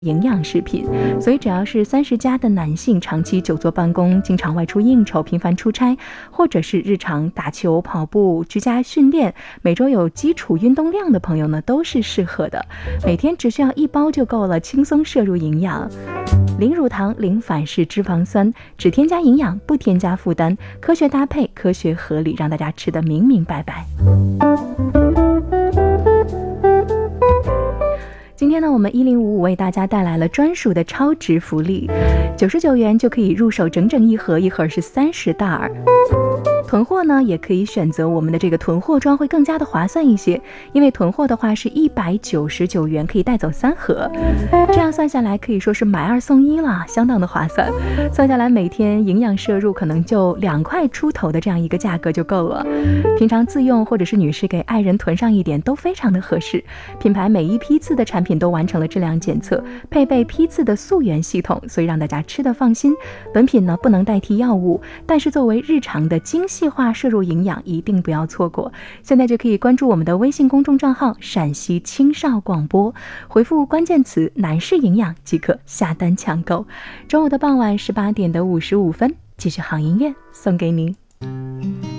营养食品，所以只要是30+的男性，长期久坐办公，经常外出应酬，频繁出差，或者是日常打球、跑步、居家训练，每周有基础运动量的朋友呢，都是适合的。每天只需要1包就够了，轻松摄入营养。零乳糖、零反式脂肪酸，只添加营养，不添加负担，科学搭配，科学合理，让大家吃得明明白白。今天呢，我们1055为大家带来了专属的超值福利，99元就可以入手整整一盒，一盒是30袋。囤货呢，也可以选择我们的这个囤货装，会更加的划算一些，因为囤货的话是199元可以带走3盒，这样算下来可以说是买2送1了，相当的划算。算下来每天营养摄入可能就2块出头的这样一个价格就够了，平常自用或者是女士给爱人囤上一点都非常的合适。品牌每一批次的产品都完成了质量检测，配备批次的溯源系统，所以让大家吃得放心。本品呢不能代替药物，但是作为日常的精细化摄入营养，一定不要错过。现在就可以关注我们的微信公众账号陕西青少广播，回复关键词男士营养即可下单抢购。中午的傍晚18点55分，继续好音乐送给您。